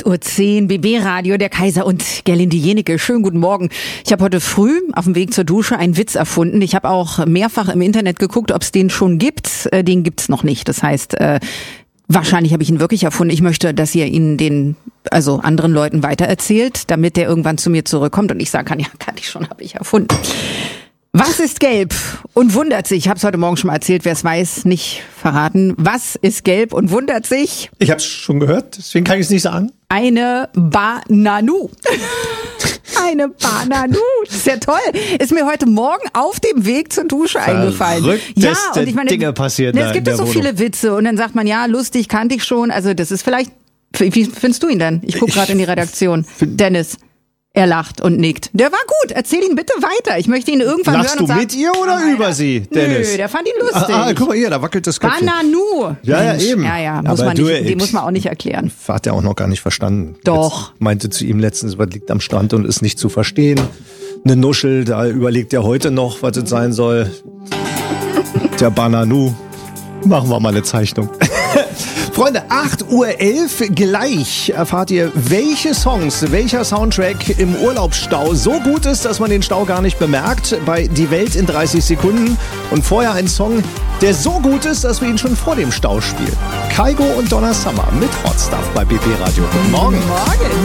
8:10 Uhr, BB-Radio, der Kaiser und Gerlinde Jenecke. Schönen guten Morgen. Ich habe heute früh auf dem Weg zur Dusche einen Witz erfunden. Ich habe auch mehrfach im Internet geguckt, ob es den schon gibt. Den gibt's noch nicht. Das heißt, wahrscheinlich habe ich ihn wirklich erfunden. Ich möchte, dass ihr ihn anderen Leuten weitererzählt, damit der irgendwann zu mir zurückkommt und ich sagen kann, ja, kann ich schon, habe ich erfunden. Was ist gelb und wundert sich? Ich habe es heute Morgen schon mal erzählt, wer es weiß, nicht verraten. Was ist gelb und wundert sich? Ich habe es schon gehört, deswegen kann ich es nicht sagen. Eine Bananu. Eine Bananu. Das ist ja toll. Ist mir heute Morgen auf dem Weg zur Dusche eingefallen. Ja, und ich meine, Dinge passieren da es gibt so viele Witze und dann sagt man, ja, lustig, kannte ich schon. Also das ist vielleicht, wie findest du ihn denn? Ich gucke gerade in die Redaktion. Dennis. Er lacht und nickt. Der war gut. Erzähl ihn bitte weiter. Ich möchte ihn irgendwann Lachst hören und sagen. Lachst du mit ihr oder über sie, Dennis? Nö, der fand ihn lustig. Guck mal hier, da wackelt das Köpfchen. Bananu. Ja, eben. Ja, den muss man auch nicht erklären. Hat er auch noch gar nicht verstanden. Doch. Jetzt meinte zu ihm letztens, was liegt am Strand und ist nicht zu verstehen. Eine Nuschel, da überlegt er heute noch, was es sein soll. Der Bananu. Machen wir mal eine Zeichnung. Freunde, 8:11 Uhr gleich erfahrt ihr, welcher Soundtrack im Urlaubsstau so gut ist, dass man den Stau gar nicht bemerkt, bei Die Welt in 30 Sekunden. Und vorher ein Song, der so gut ist, dass wir ihn schon vor dem Stau spielen. Kygo und Donna Summer mit Hot Stuff bei BB Radio. Guten Morgen. Guten Morgen.